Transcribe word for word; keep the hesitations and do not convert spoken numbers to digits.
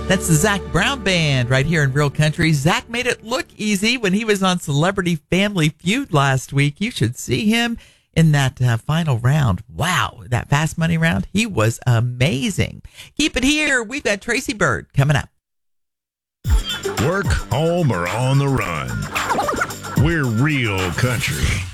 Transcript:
That's the Zach Brown Band right here in Real Country. Zach made it look easy when he was on Celebrity Family Feud last week. You should see him in that uh, final round. Wow, that fast money round. He was amazing. Keep it here. We've got Tracy Bird coming up. Work, home, or on the run. We're Real Country.